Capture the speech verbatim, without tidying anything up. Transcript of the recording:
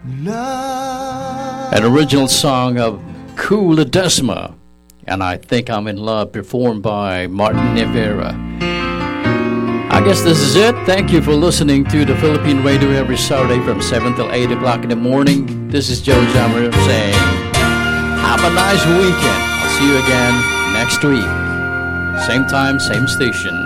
An original song of Kool Ledesma, and I Think I'm in Love, performed by Martin Rivera. I guess this is it. Thank you for listening to the Philippine Radio every Saturday from seven till eight o'clock in the morning. This is Joe Jammer saying, have a nice weekend. I'll see you again next week. Same time, same station.